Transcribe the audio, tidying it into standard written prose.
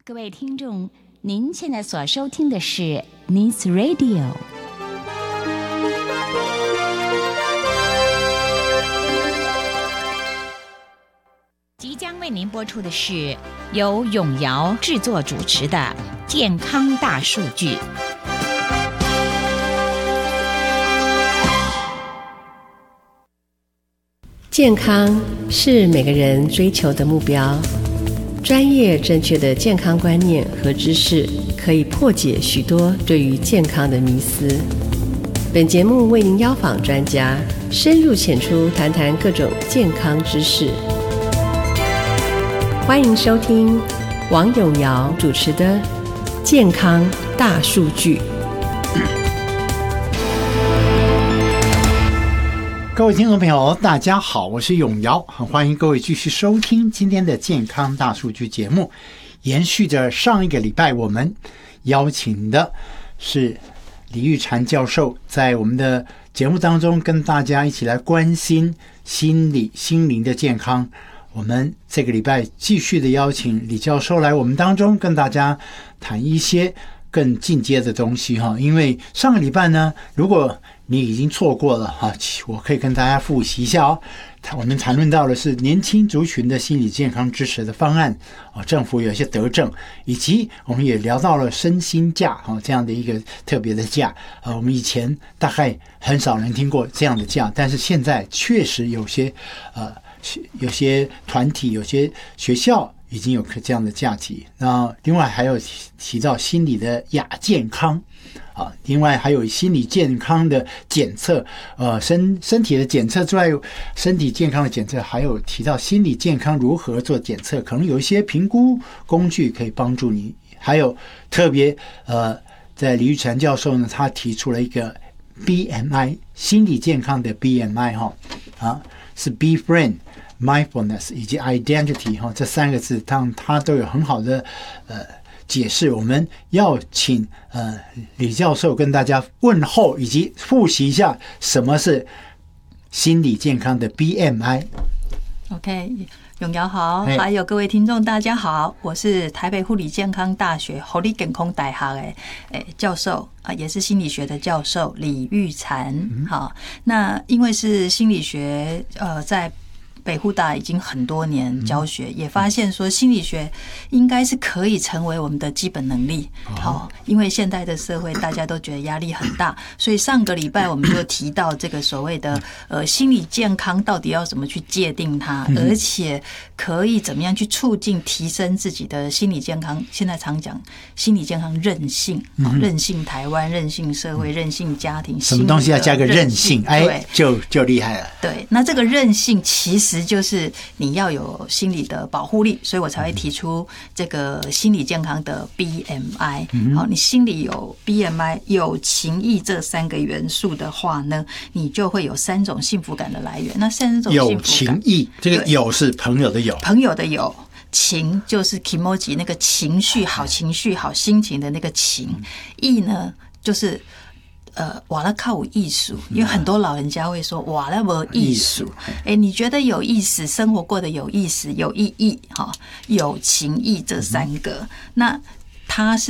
各位听众，您现在所收听的是 News Radio。即将为您播出的是由永尧制作主持的《健康大数据》。 健康是每个人追求的目标。专业正确的健康观念和知识，可以破解许多对于健康的迷思。本节目为您邀访专家，深入浅出谈谈各种健康知识。欢迎收听王永尧主持的《健康大数据》。 各位听众朋友大家好，我是永尧，很欢迎各位继续收听今天的健康大数据节目。延续着上一个礼拜我们邀请的是李玉婵教授，在我们的节目当中跟大家一起来关心心灵的健康。我们这个礼拜继续的邀请李教授来我们当中跟大家谈一些更进阶的东西，因为上个礼拜呢，如果你已经错过了，我可以跟大家复习一下我们谈论到的是年轻族群的心理健康支持的方案，政府有一些德政，以及我们也聊到了身心假这样的一个特别的假。我们以前大概很少人听过这样的假，但是现在确实有些团体、有些学校已经有这样的假期。那另外还有提到心理的亚健康另外还有心理健康的检测，身体的检测之外，身体健康的检测，还有提到心理健康如何做检测，可能有一些评估工具可以帮助你。还有特别在李玉婵教授呢，他提出了一个 BMI 心理健康的 BMI 是 Befriend、Mindfulness 以及 Identity 这三个字，他都有很好的解释。我们要请李教授跟大家问候以及复习一下什么是心理健康的 BMI。OK， 永尧好，还有各位听众大家好，我是台北护理健康大学护理健康大学的教授也是心理学的教授李玉婵。好，那因为是心理学在北护大已经很多年教学，也发现说心理学应该是可以成为我们的基本能力。好，因为现在的社会大家都觉得压力很大，所以上个礼拜我们就提到这个所谓的心理健康到底要怎么去界定它，而且可以怎么样去促进提升自己的心理健康。现在常讲心理健康韧性，韧性台湾，韧性社会，韧性家庭， 什么东西要加个韧性，就厉害了。 对，那这个韧性其实就是你要有心理的保护力，所以我才会提出这个心理健康的 BMI。好，你心里有 BMI 有情义这三个元素的话呢，你就会有三种幸福感的来源。那三种幸福感，有情义，这个有是朋友的有， 朋友的有。情就是 kimoji 那个情绪，好情绪、好心情的那个情。义呢，就是瓦拉靠艺术，因为很多老人家会说瓦拉没艺术。你觉得有意思，生活过得有意思、有意义，有情义这三个，那它是